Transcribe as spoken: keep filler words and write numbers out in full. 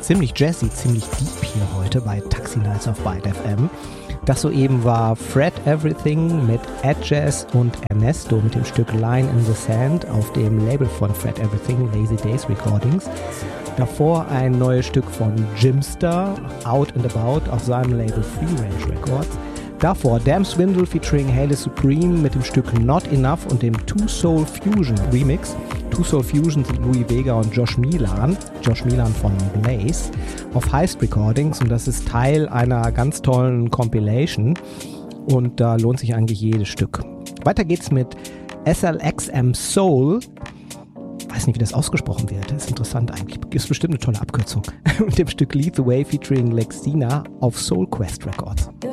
ziemlich jazzy, ziemlich deep hier heute bei Taxi Nights auf Byte F M. Das soeben war Fred Everything mit Ed Jazz und Ernesto mit dem Stück Line in the Sand auf dem Label von Fred Everything, Lazy Days Recordings. Davor ein neues Stück von Jimster, Out and About auf seinem Label Free Range Records. Davor Damn Swindle featuring Haile Supreme mit dem Stück Not Enough und dem Two Soul Fusion Remix. Two Soul Fusion sind Louis Vega und Josh Milan, Josh Milan von Blaze, auf Heist Recordings, und das ist Teil einer ganz tollen Compilation und da lohnt sich eigentlich jedes Stück. Weiter geht's mit S L X M Soul. Weiß nicht, wie das ausgesprochen wird. Das ist interessant eigentlich. Ist bestimmt eine tolle Abkürzung. Mit dem Stück Lead the Way featuring Lexina auf Soul Quest Records.